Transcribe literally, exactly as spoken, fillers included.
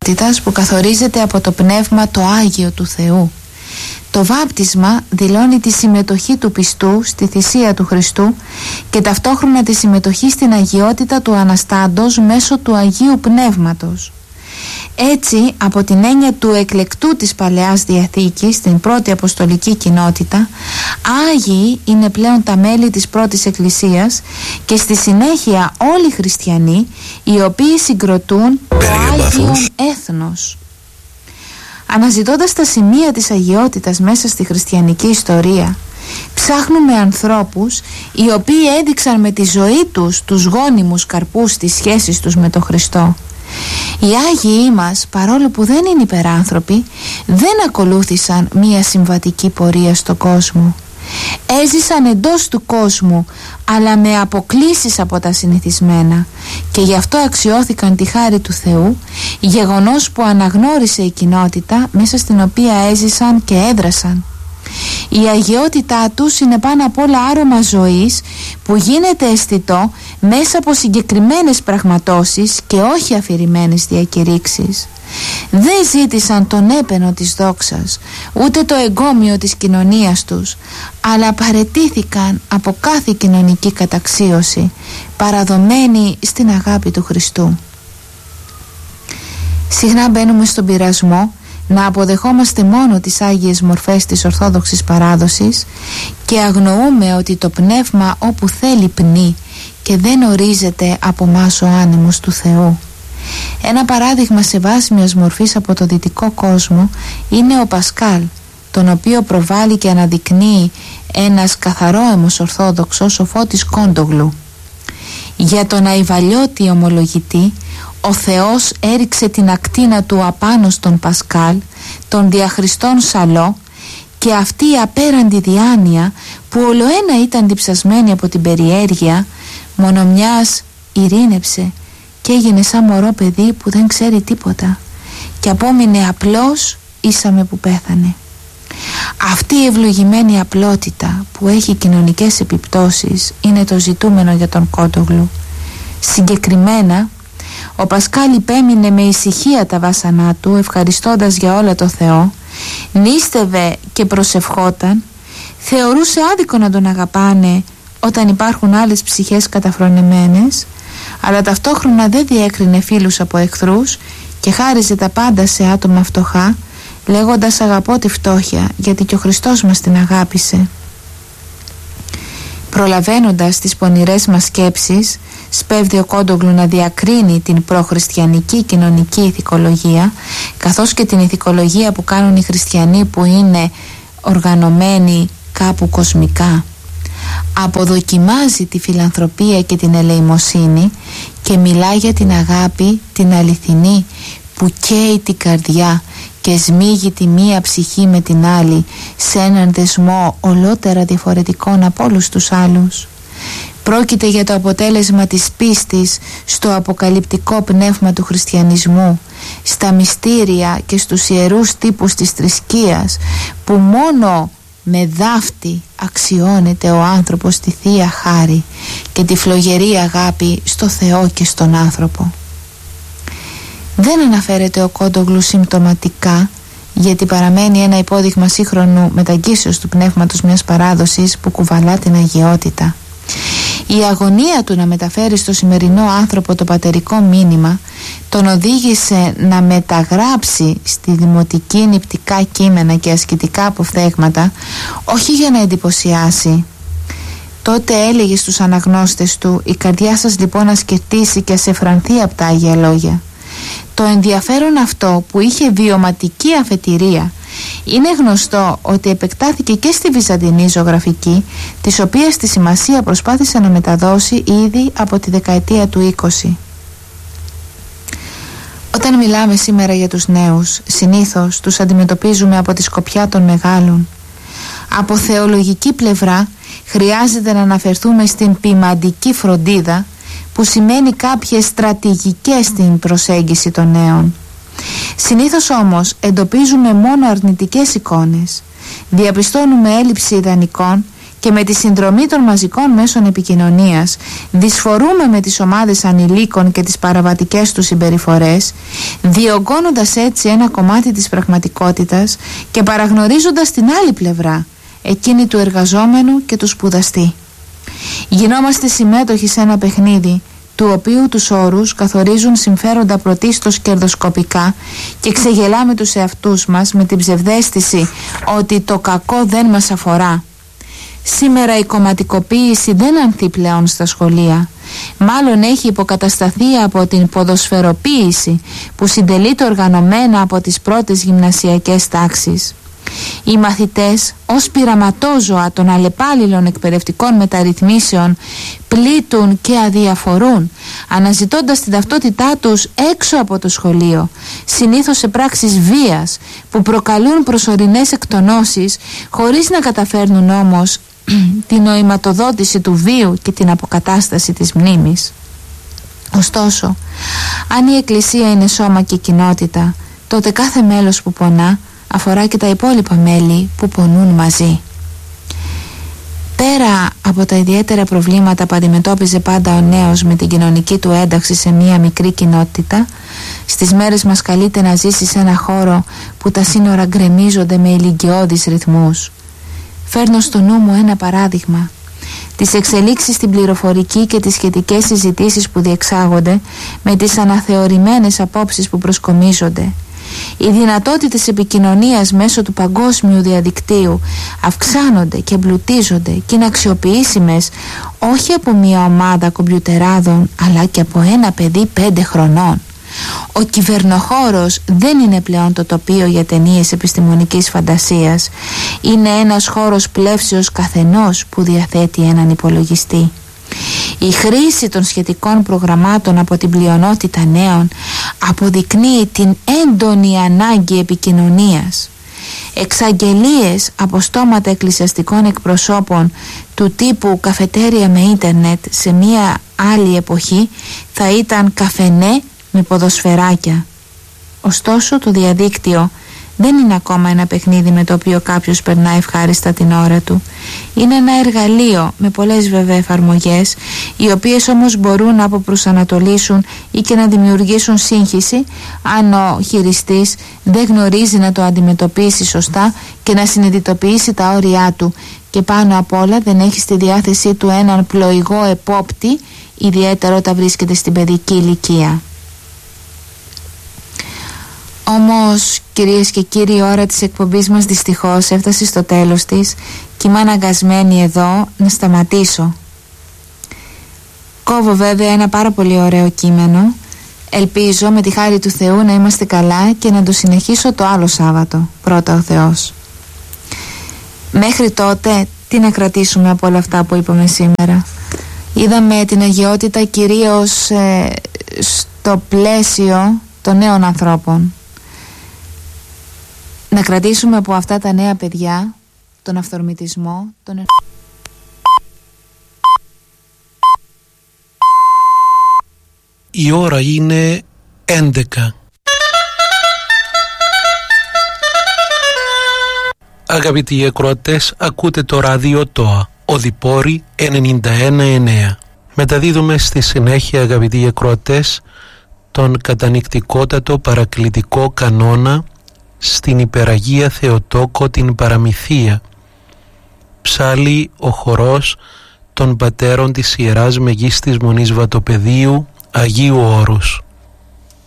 αγιότητας που καθορίζεται από το πνεύμα το Άγιο του Θεού. Το βάπτισμα δηλώνει τη συμμετοχή του πιστού στη θυσία του Χριστού και ταυτόχρονα τη συμμετοχή στην αγιότητα του Αναστάντος μέσω του Αγίου Πνεύματος. Έτσι, από την έννοια του εκλεκτού της Παλαιάς Διαθήκης στην πρώτη αποστολική κοινότητα, Άγιοι είναι πλέον τα μέλη της πρώτης Εκκλησίας και στη συνέχεια όλοι οι χριστιανοί οι οποίοι συγκροτούν το Άγιον Έθνος. Αναζητώντας τα σημεία της αγιότητας μέσα στη χριστιανική ιστορία, ψάχνουμε ανθρώπους οι οποίοι έδειξαν με τη ζωή τους τους γόνιμους καρπούς της σχέσης τους με τον Χριστό. Οι Άγιοι μας, παρόλο που δεν είναι υπεράνθρωποι, δεν ακολούθησαν μία συμβατική πορεία στον κόσμο. Έζησαν εντός του κόσμου, αλλά με αποκλίσεις από τα συνηθισμένα, και γι' αυτό αξιώθηκαν τη χάρη του Θεού, γεγονός που αναγνώρισε η κοινότητα μέσα στην οποία έζησαν και έδρασαν. Η αγιότητά τους είναι πάνω απ' όλα άρωμα ζωής που γίνεται αισθητό μέσα από συγκεκριμένες πραγματώσεις και όχι αφηρημένες διακηρύξεις. Δεν ζήτησαν τον έπαινο της δόξας, ούτε το εγκόμιο της κοινωνίας τους, αλλά παραιτήθηκαν από κάθε κοινωνική καταξίωση, παραδομένοι στην αγάπη του Χριστού. Συχνά μπαίνουμε στον πειρασμό να αποδεχόμαστε μόνο τις άγιες μορφές της Ορθόδοξης παράδοσης και αγνοούμε ότι το πνεύμα όπου θέλει πνί και δεν ορίζεται από μας ο άνεμος του Θεού. Ένα παράδειγμα σεβάσμιας μορφής από το δυτικό κόσμο είναι ο Πασκάλ, τον οποίο προβάλλει και αναδεικνύει ένας καθαρόαιμος Ορθόδοξος, ο Φώτης Κόντογλου. Για τον Αϊβαλιώτη ομολογητή, ο Θεός έριξε την ακτίνα του απάνω στον Πασκάλ, τον διαχριστόν Σαλό, και αυτή η απέραντη διάνοια που ολοένα ήταν διψασμένη από την περιέργεια, μονομιάς ειρήνεψε και έγινε σαν μωρό παιδί που δεν ξέρει τίποτα και απόμεινε απλός ίσαμε που πέθανε. Αυτή η ευλογημένη απλότητα που έχει κοινωνικές επιπτώσεις είναι το ζητούμενο για τον Κόντογλου. Συγκεκριμένα, ο Πασκάλ υπέμεινε με ησυχία τα βάσανά του, ευχαριστώντας για όλα το Θεό, νίστευε και προσευχόταν, θεωρούσε άδικο να τον αγαπάνε όταν υπάρχουν άλλες ψυχές καταφρονημένες, αλλά ταυτόχρονα δεν διέκρινε φίλους από εχθρούς και χάριζε τα πάντα σε άτομα φτωχά, λέγοντας αγαπώ τη φτώχεια γιατί και ο Χριστός μας την αγάπησε. Προλαβαίνοντας τις πονηρές μας σκέψεις, σπέβδει ο Κόντογλου να διακρίνει την προχριστιανική κοινωνική ηθικολογία καθώς και την ηθικολογία που κάνουν οι χριστιανοί που είναι οργανωμένοι κάπου κοσμικά. Αποδοκιμάζει τη φιλανθρωπία και την ελεημοσύνη και μιλά για την αγάπη την αληθινή που καίει την καρδιά και σμίγει τη μία ψυχή με την άλλη σε έναν δεσμό ολότερα διαφορετικών από όλους τους άλλους. Πρόκειται για το αποτέλεσμα της πίστης στο αποκαλυπτικό πνεύμα του χριστιανισμού, στα μυστήρια και στους ιερούς τύπους της θρησκείας που μόνο με δάφτη αξιώνεται ο άνθρωπος στη Θεία Χάρη και τη φλογερή αγάπη στο Θεό και στον άνθρωπο. Δεν αναφέρεται ο Κόντογλου συμπτωματικά, γιατί παραμένει ένα υπόδειγμα σύγχρονου μεταγγίσεως του πνεύματος μιας παράδοσης που κουβαλά την αγιότητα. Η αγωνία του να μεταφέρει στο σημερινό άνθρωπο το πατερικό μήνυμα τον οδήγησε να μεταγράψει στη δημοτική νηπτικά κείμενα και ασκητικά αποφθέγματα, όχι για να εντυπωσιάσει. Τότε έλεγε στους αναγνώστες του, η καρδιά σας λοιπόν να σκεφτήσει και ας εφρανθεί από τα Άγια Λόγια. Το ενδιαφέρον αυτό που είχε βιωματική αφετηρία είναι γνωστό ότι επεκτάθηκε και στη βυζαντινή ζωγραφική, της οποίας τη σημασία προσπάθησε να μεταδώσει ήδη από τη δεκαετία του είκοσι. Όταν μιλάμε σήμερα για τους νέους, συνήθως τους αντιμετωπίζουμε από τη σκοπιά των μεγάλων. Από θεολογική πλευρά χρειάζεται να αναφερθούμε στην ποιμαντική φροντίδα, που σημαίνει κάποιες στρατηγικές στην προσέγγιση των νέων. Συνήθως όμως εντοπίζουμε μόνο αρνητικές εικόνες. Διαπιστώνουμε έλλειψη ιδανικών και με τη συνδρομή των μαζικών μέσων επικοινωνίας δυσφορούμε με τις ομάδες ανηλίκων και τις παραβατικές τους συμπεριφορές, διωγγώνοντας έτσι ένα κομμάτι της πραγματικότητας και παραγνωρίζοντας την άλλη πλευρά, εκείνη του εργαζόμενου και του σπουδαστή. Γινόμαστε συμμέτοχοι σε ένα παιχνίδι του οποίου τους όρους καθορίζουν συμφέροντα πρωτίστως κερδοσκοπικά και ξεγελάμε τους εαυτούς μας με την ψευδαίσθηση ότι το κακό δεν μας αφορά. Σήμερα η κομματικοποίηση δεν ανθεί πλέον στα σχολεία. Μάλλον έχει υποκατασταθεί από την ποδοσφαιροποίηση που συντελείται οργανωμένα από τις πρώτες γυμνασιακές τάξεις. Οι μαθητές ως πειραματόζωα των αλλεπάλληλων εκπαιδευτικών μεταρρυθμίσεων πλήττουν και αδιαφορούν, αναζητώντας την ταυτότητά τους έξω από το σχολείο, συνήθως σε πράξεις βίας που προκαλούν προσωρινές εκτονώσεις, χωρίς να καταφέρνουν όμως την νοηματοδότηση του βίου και την αποκατάσταση της μνήμης. Ωστόσο, αν η Εκκλησία είναι σώμα και κοινότητα, τότε κάθε μέλος που πονά αφορά και τα υπόλοιπα μέλη που πονούν μαζί. Πέρα από τα ιδιαίτερα προβλήματα που αντιμετώπιζε πάντα ο νέος με την κοινωνική του ένταξη σε μία μικρή κοινότητα, στις μέρες μας καλείται να ζήσει σε ένα χώρο που τα σύνορα γκρεμίζονται με ηλικιώδεις ρυθμούς. Φέρνω στο νου μου ένα παράδειγμα. Τις εξελίξεις στην πληροφορική και τις σχετικές συζητήσεις που διεξάγονται με τις αναθεωρημένες απόψεις που προσκομίζονται. Οι δυνατότητες επικοινωνίας μέσω του παγκόσμιου διαδικτύου αυξάνονται και εμπλουτίζονται και είναι αξιοποιήσιμες όχι από μια ομάδα κομπιουτεράδων αλλά και από ένα παιδί πέντε χρονών. Ο κυβερνοχώρος δεν είναι πλέον το τοπίο για ταινίες επιστημονικής φαντασίας. Είναι ένας χώρος πλεύσεως καθενός που διαθέτει έναν υπολογιστή. Η χρήση των σχετικών προγραμμάτων από την πλειονότητα νέων αποδεικνύει την έντονη ανάγκη επικοινωνίας. Εξαγγελίες από στόματα εκκλησιαστικών εκπροσώπων του τύπου καφετέρια με ίντερνετ σε μια άλλη εποχή θα ήταν καφενέ με ποδοσφαιράκια. Ωστόσο το διαδίκτυο δεν είναι ακόμα ένα παιχνίδι με το οποίο κάποιος περνά ευχάριστα την ώρα του. Είναι ένα εργαλείο με πολλές βέβαια εφαρμογές, οι οποίες όμως μπορούν να αποπροσανατολίσουν ή και να δημιουργήσουν σύγχυση αν ο χειριστής δεν γνωρίζει να το αντιμετωπίσει σωστά και να συνειδητοποιήσει τα όρια του, και πάνω απ' όλα δεν έχει στη διάθεσή του έναν πλοηγό επόπτη, ιδιαίτερα όταν βρίσκεται στην παιδική ηλικία. Όμως, κυρίες και κύριοι, η ώρα της εκπομπής μας δυστυχώς έφτασε στο τέλος της και είμαι αναγκασμένη εδώ να σταματήσω. Κόβω βέβαια ένα πάρα πολύ ωραίο κείμενο. Ελπίζω με τη χάρη του Θεού να είμαστε καλά και να το συνεχίσω το άλλο Σάββατο, πρώτα ο Θεός. Μέχρι τότε, τι να κρατήσουμε από όλα αυτά που είπαμε σήμερα? Είδαμε την αγιότητα κυρίως ε, στο πλαίσιο των νέων ανθρώπων. Να κρατήσουμε από αυτά τα νέα παιδιά τον αυθορμητισμό, τον... Η ώρα είναι έντεκα. Αγαπητοί ακροατές, ακούτε το ράδιο ΤΟΑ, Οδυπόρη ενενήντα ένα εννέα. Μεταδίδουμε στη συνέχεια, αγαπητοί ακροατές, τον κατανυκτικότατο παρακλητικό κανόνα στην Υπεραγία Θεοτόκο την Παραμυθία, ψάλλει ο χορός των πατέρων της Ιεράς Μεγίστης Μονής Βατοπεδίου Αγίου Όρους.